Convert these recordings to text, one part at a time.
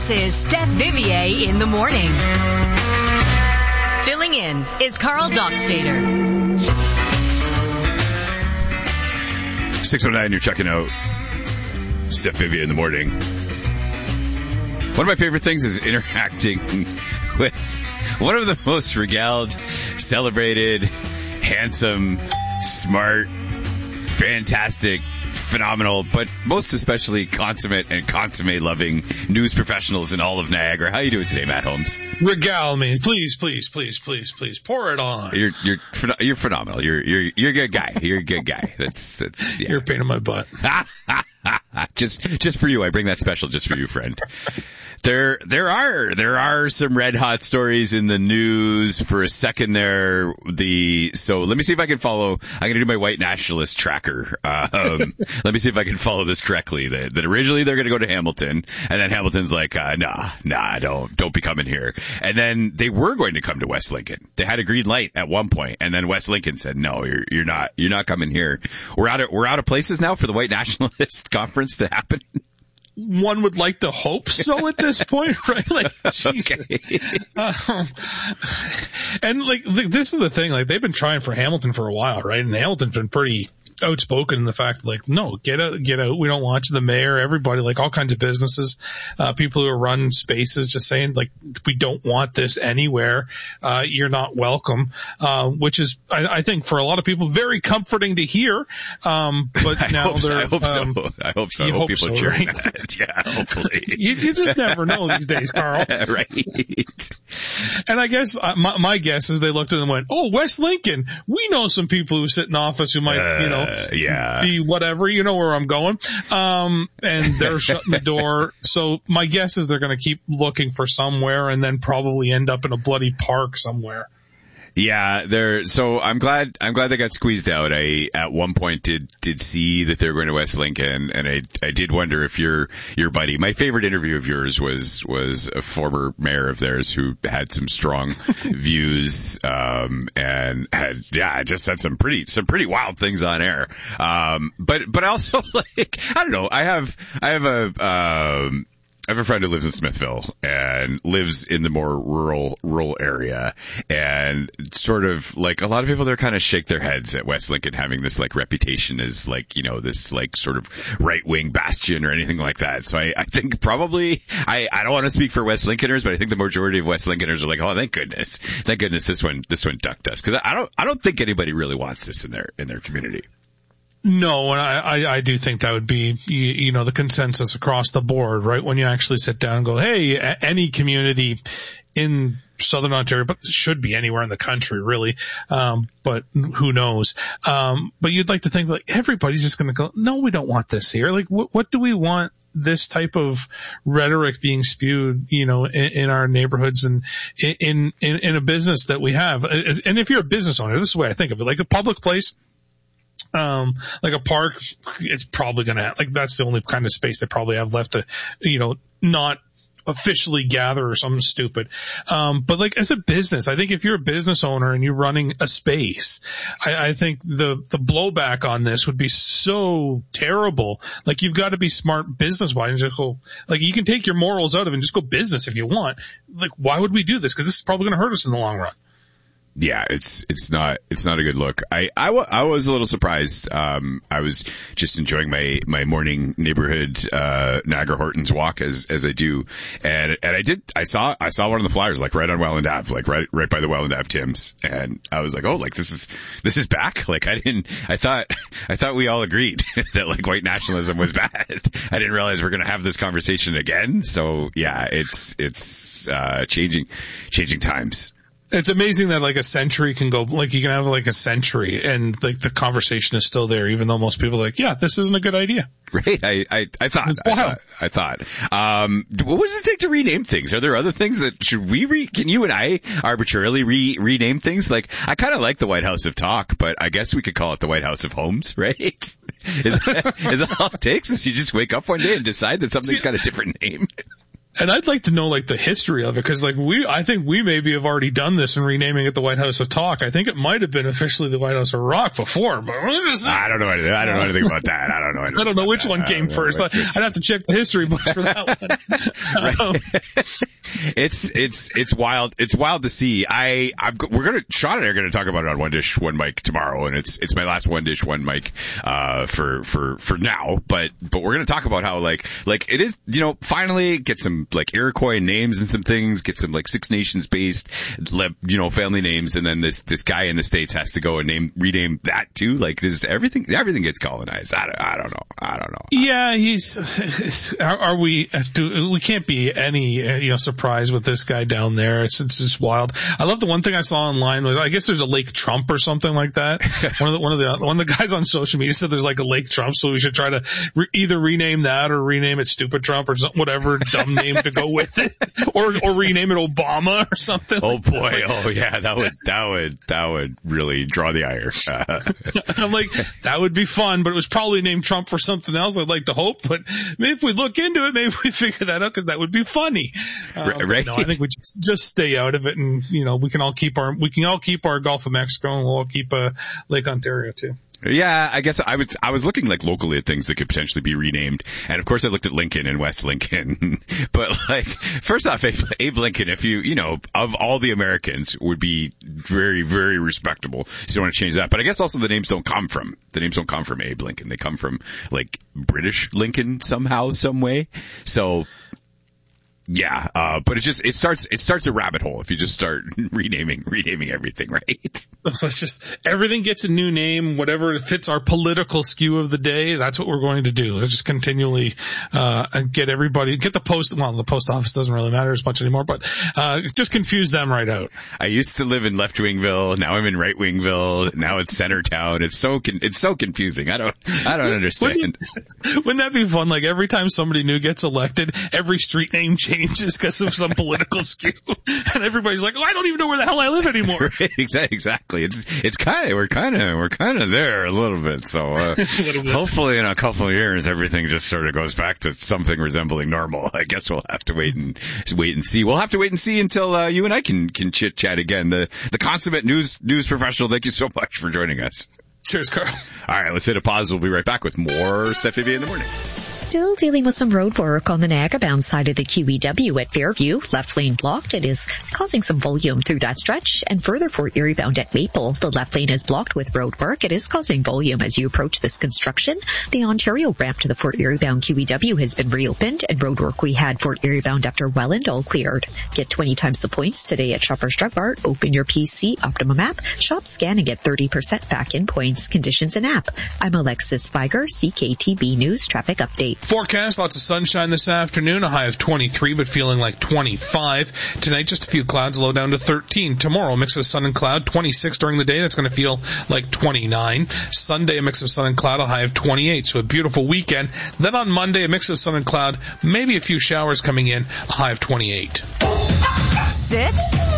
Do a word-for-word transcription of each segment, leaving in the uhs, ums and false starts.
This is Steph Vivier in the morning. Filling in is Carl Dockstader. six oh nine, you're checking out Steph Vivier in the morning. One of my favorite things is interacting with one of the most regaled, celebrated, handsome, smart, fantastic, phenomenal, but most especially consummate and consummate loving news professionals in all of Niagara. How you doing today, Matt Holmes? Regale me, please, please, please, please, please. Pour it on. You're you're you're phenomenal. You're you're you're a good guy. You're a good guy. That's that's. Yeah. You're a pain in my butt. just just for you, I bring that special just for you, friend. There, there are, there are some red hot stories in the news for a second there. The, so let me see if I can follow, I'm going to do my white nationalist tracker. Um, let me see if I can follow this correctly. That, that originally they're going to go to Hamilton, and then Hamilton's like, uh, nah, nah, don't, don't be coming here. And then they were going to come to West Lincoln. They had a green light at one point, and then West Lincoln said, no, you're, you're not, you're not coming here. We're out of, we're out of places now for the white nationalist conference to happen. One would like to hope so at this point, right? Like, Jesus. Okay. Um, and like, this is the thing, like, they've been trying for Hamilton for a while, right? And Hamilton's been pretty outspoken in the fact, like, no, get out, get out. We don't want you. The mayor, everybody, like all kinds of businesses, uh, people who run spaces just saying, like, we don't want this anywhere. Uh, you're not welcome, uh, which is, I, I think for a lot of people, very comforting to hear. Um, but I now hope they're, so. I hope um, so. I hope so. I hope, hope people so, are cheering right? that. Yeah, hopefully. you, you just never know these days, Carl. Right. And I guess uh, my, my guess is they looked at it and went, oh, West Lincoln, we know some people who sit in office who might, uh, you know, yeah. be whatever, you know where I'm going. Um, and they're shutting the door. So my guess is they're going to keep looking for somewhere and then probably end up in a bloody park somewhere. Yeah, they're, so I'm glad, I'm glad they got squeezed out. I, at one point did, did see that they were going to West Lincoln, and I, I did wonder if your, your buddy, my favorite interview of yours was, was a former mayor of theirs who had some strong views, um, and had, yeah, just said some pretty, some pretty wild things on air. Um, but, but also, like, I don't know, I have, I have a, um, I have a friend who lives in Smithville and lives in the more rural, rural area, and sort of like a lot of people there kind of shake their heads at West Lincoln having this like reputation as like, you know, this like sort of right wing bastion or anything like that. So I, I think probably, I, I don't want to speak for West Lincolners, but I think the majority of West Lincolners are like, oh, thank goodness, thank goodness this one, this one ducked us. Cause I don't, I don't think anybody really wants this in their, in their community. No, and I, I, I do think that would be, you, you know, the consensus across the board, right? When you actually sit down and go, hey, a- any community in Southern Ontario, but should be anywhere in the country, really. Um, but who knows? Um, but you'd like to think like everybody's just going to go, no, we don't want this here. Like, what, what do we want this type of rhetoric being spewed, you know, in, in our neighborhoods and in, in, in a business that we have? And if you're a business owner, this is the way I think of it, like a public place, um, like a park, it's probably going to have, like, that's the only kind of space they probably have left to, you know, not officially gather or something stupid. Um, but like as a business, I think if you're a business owner and you're running a space, I, I think the, the blowback on this would be so terrible. Like you've got to be smart business wise and just go, like you can take your morals out of it and just go business if you want. Like why would we do this? Cause this is probably going to hurt us in the long run. Yeah, it's, it's not, it's not a good look. I, I, w- I was a little surprised. Um, I was just enjoying my, my morning neighborhood, uh, Niagara Hortons walk as, as I do. And, and I did, I saw, I saw one of the flyers, like right on Welland Ave, like right, right by the Welland Ave Tim's. And I was like, oh, like this is, this is back. Like I didn't, I thought, I thought we all agreed that like white nationalism was bad. I didn't realize we're going to have this conversation again. So yeah, it's, it's, uh, changing, changing times. It's amazing that like a century can go, like you can have like a century and like the conversation is still there, even though most people are like, yeah, this isn't a good idea. Right. I, I, I thought, I thought, I thought, um, what does it take to rename things? Are there other things that should we re, can you and I arbitrarily re, rename things? Like, I kind of like the White House of Talk, but I guess we could call it the White House of Homes, right? Is, is that all it takes is you just wake up one day and decide that something's got a different name? And I'd like to know, like, the history of it, because, like, we, I think we maybe have already done this in renaming it the White House of Talk. I think it might have been officially the White House of Rock before, but just, I don't know anything. I don't know anything about that. I don't know. I don't know which that. one came first. I'd have to check the history books for that one. um, it's it's it's wild. It's wild to see. I I'm, we're gonna Sean and I are gonna talk about it on One Dish One Mic tomorrow, and it's it's my last One Dish One Mic uh for for for now. But but we're gonna talk about how like like it is, you know, finally get some like Iroquois names and some things, get some like Six Nations based, you know, family names, and then this this guy in the States has to go and name rename that too. Like this everything everything gets colonized. I don't, I don't know. I don't know. Yeah, he's. Are, are we? Do, we can't be any uh, you know surprised with this guy down there. It's it's just wild. I love the one thing I saw online was I guess there's a Lake Trump or something like that. one of the one of the one of the guys on social media said there's like a Lake Trump, so we should try to re- either rename that or rename it Stupid Trump or something, whatever dumb name to go with it, or or rename it Obama or something. Oh like boy! That. Oh yeah, that would that would that would really draw the ire. I'm like, that would be fun, but it was probably named Trump for something else. I'd like to hope, but maybe if we look into it, maybe we figure that out because that would be funny. Um, right? No, I think we just, just stay out of it, and you know, we can all keep our we can all keep our Gulf of Mexico, and we'll all keep uh, Lake Ontario too. Yeah, I guess I was I was looking like locally at things that could potentially be renamed, and of course I looked at Lincoln and West Lincoln. But like, first off, Abe, Abe Lincoln, if you you know of all the Americans, would be very very respectable. So you don't want to change that. But I guess also the names don't come from the names don't come from Abe Lincoln. They come from like British Lincoln somehow, some way. So. Yeah, uh, but it just, it starts, it starts a rabbit hole if you just start renaming, renaming everything, right? It's just, everything gets a new name, whatever fits our political skew of the day, that's what we're going to do. Let's just continually, uh, get everybody, get the post, well, the post office doesn't really matter as much anymore, but, uh, just confuse them right out. I used to live in left-wingville, now I'm in right-wingville, now it's Centertown. It's so, con- it's so confusing. I don't, I don't understand. Wouldn't, wouldn't that be fun? Like every time somebody new gets elected, every street name changes. Changes because of some political skew, and everybody's like, "Oh, I don't even know where the hell I live anymore." Right, exactly. It's it's kind of we're kind of we're kind of there a little bit. So uh, little bit. Hopefully, in a couple of years, everything just sort of goes back to something resembling normal. I guess we'll have to wait and wait and see. We'll have to wait and see until uh, you and I can can chit chat again. The the consummate news news professional. Thank you so much for joining us. Cheers, Carl. All right, let's hit a pause. We'll be right back with more Steph Vivier in the morning. Still dealing with some road work on the Niagara-bound side of the Q E W at Fairview. Left lane blocked. It is causing some volume through that stretch. And further for Erie-bound at Maple, the left lane is blocked with road work. It is causing volume as you approach this construction. The Ontario ramp to the Fort Erie-bound Q E W has been reopened, and road work we had Fort Erie-bound after Welland all cleared. Get twenty times the points today at Shoppers Drug Mart. Open your P C, Optimum app, shop, scan, and get thirty percent back in points, conditions, and app. I'm Alexis Spiger, C K T B News Traffic Update. Forecast, lots of sunshine this afternoon, a high of twenty-three, but feeling like twenty-five. Tonight, just a few clouds, low down to thirteen. Tomorrow, a mix of sun and cloud, twenty-six during the day. That's going to feel like twenty-nine. Sunday, a mix of sun and cloud, a high of twenty-eight. So a beautiful weekend. Then on Monday, a mix of sun and cloud, maybe a few showers coming in, a high of twenty-eight. Sit.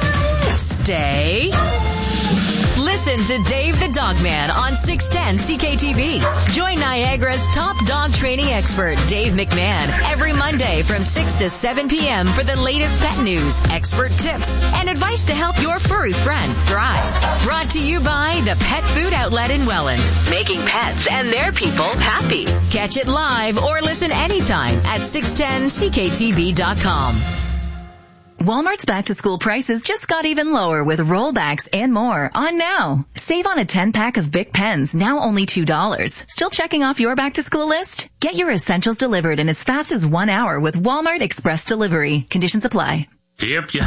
Stay. Listen to Dave the Dogman on six ten C K T V. Join Niagara's top dog training expert, Dave McMahon, every Monday from six to seven p.m. for the latest pet news, expert tips, and advice to help your furry friend thrive. Brought to you by the Pet Food Outlet in Welland, making pets and their people happy. Catch it live or listen anytime at six ten C K T V dot com. Walmart's back-to-school prices just got even lower with rollbacks and more on now. Save on a ten-pack of Bic pens, now only two dollars. Still checking off your back-to-school list? Get your essentials delivered in as fast as one hour with Walmart Express Delivery. Conditions apply. If you